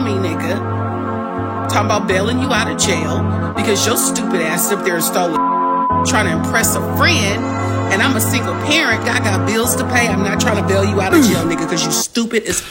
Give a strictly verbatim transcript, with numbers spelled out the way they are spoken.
me, nigga. Talking about bailing you out of jail because your stupid ass up there stole trying to impress a friend, and I'm a single parent. I got bills to pay. I'm not trying to bail you out of jail, nigga, because you stupid as